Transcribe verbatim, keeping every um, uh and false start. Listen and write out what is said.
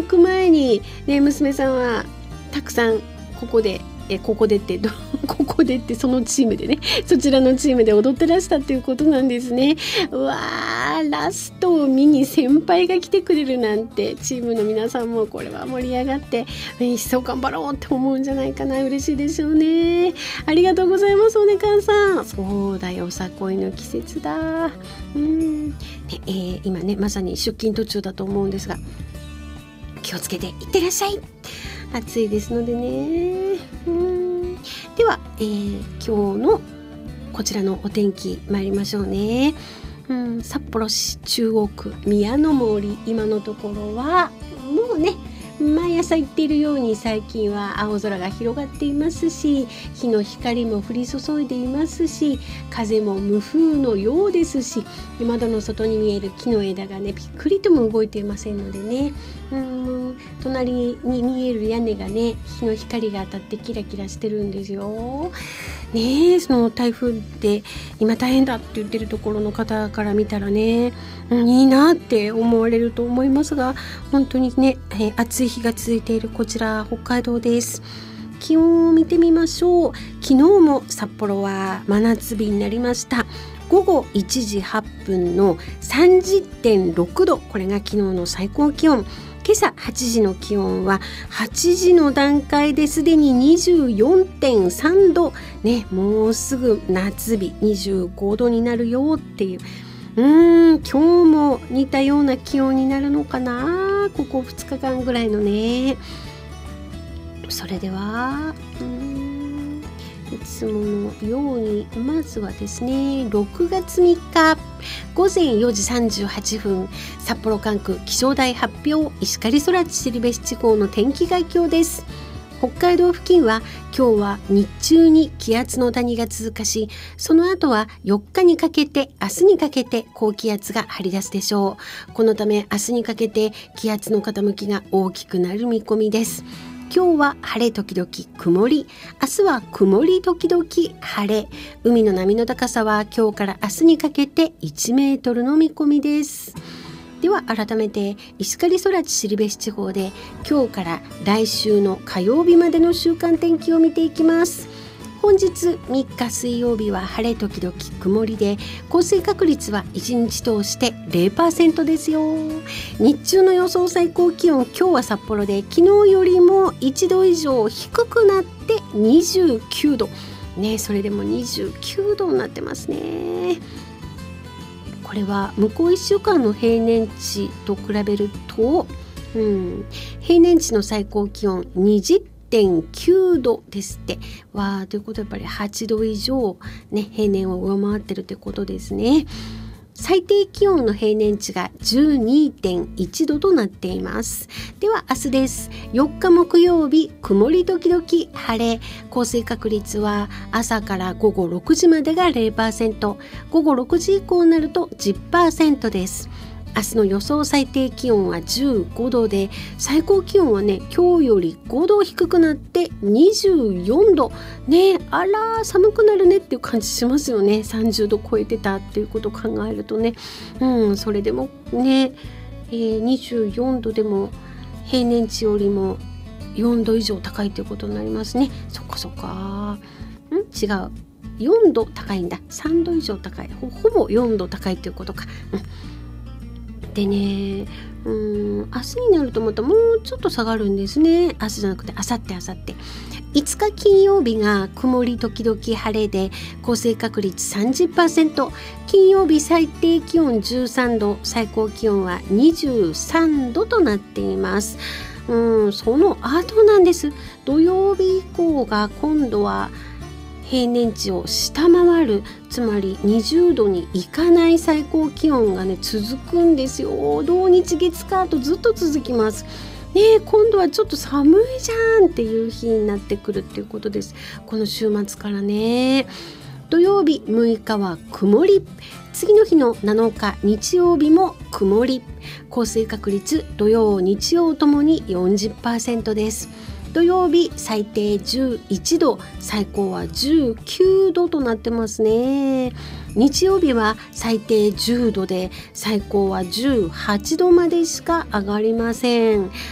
行く前に、ね、娘さんはたくさんここでえここでってここでってそのチームでね、そちらのチームで踊ってらしたっていうことなんですね。うわー、ラストを見に先輩が来てくれるなんて、チームの皆さんもこれは盛り上がって一層頑張ろうって思うんじゃないかな。嬉しいでしょうね。ありがとうございます、おねかんさん。そうだよ、さこいの季節だ。うん、ねえー、今ねまさに出勤途中だと思うんですが、気をつけていってらっしゃい。暑いですのでね。うん、では、えー、今日のこちらのお天気参りましょうね。うん、札幌市中央区宮の森、今のところはもうね毎朝言っているように最近は青空が広がっていますし、日の光も降り注いでいますし、風も無風のようですし、窓の外に見える木の枝がねぴっくりとも動いていませんのでね、うん、隣に見える屋根がね日の光が当たってキラキラしてるんですよね。えその台風で今大変だって言ってるところの方から見たらね、うん、いいなって思われると思いますが、本当にね、えー、暑い日が続いているこちら北海道です。気温を見てみましょう。昨日も札幌は真夏日になりました。午後いちじはっぷんの さんじゅってんろくど、これが昨日の最高気温。今朝はちじの気温ははちじの段階ですでに にじゅうよんてんさんど、ね、もうすぐ夏日にじゅうごどになるよっていう、うーん今日も似たような気温になるのかな、ここふつかかんぐらいのね。それではうーんいつものようにまずはですね、ろくがつみっかごぜんよじさんじゅうはっぷん、札幌管区気象台発表、石狩空知別地方の天気概況です。北海道付近は今日は日中に気圧の谷が通過し、その後はよっかにかけて明日にかけて高気圧が張り出すでしょう。このため明日にかけて気圧の傾きが大きくなる見込みです。今日は晴れ時々曇り、明日は曇り時々晴れ、海の波の高さは今日から明日にかけていちメートルの見込みです。では改めて石狩空知別地方で今日から来週の火曜日までの週間天気を見ていきます。本日みっか水曜日は晴れ時々曇りで、降水確率はいちにち通して ゼロパーセント ですよ。日中の予想最高気温、今日は札幌で昨日よりもいちど以上低くなってにじゅうきゅうどね、それでもにじゅうきゅうどになってますね。これは向こういっしゅうかんの平年値と比べると、うん、平年値の最高気温にじゅってんきゅうどですって。わー、ということはやっぱりはちど以上、ね、平年を上回ってるってことですね。最低気温の平年値が じゅうにてんいちどとなっています。では明日です。よっか木曜日、曇り時々晴れ、降水確率は朝から午後ろくじまでが ゼロパーセント、午後ろくじ以降になると じゅっパーセント です。明日の予想最低気温はじゅうごどで、最高気温はね今日よりごど低くなってにじゅうよんどね。あら寒くなるねっていう感じしますよね。さんじゅうど超えてたっていうことを考えるとね、うん、それでもね、えー、にじゅうよんどでも平年値よりもよんど以上高いということになりますね。そっかそっか、ん違う、よんど高いんだ、さんど以上高い、 ほ, ほぼよんど高いということか、うんでね、うーん明日になるとまたもうちょっと下がるんですね。明日じゃなくて明後日明後日いつか金曜日が曇り時々晴れで降水確率 さんじゅっパーセント、 金曜日最低気温じゅうさんど、最高気温はにじゅうさんどとなっています。うんその後なんです。土曜日以降が今度は平年値を下回る、つまりにじゅうどにいかない最高気温がね続くんですよ。土日月火とずっと続きますね。今度はちょっと寒いじゃんっていう日になってくるっていうことです。この週末からね。土曜日むいかは曇り、次の日のなのか日曜日も曇り、降水確率土曜日曜ともに よんじゅっパーセント です。土曜日最低じゅういちど、最高はじゅうきゅうどとなってますね。日曜日は最低じゅうどで最高はじゅうはちどまでしか上がりません。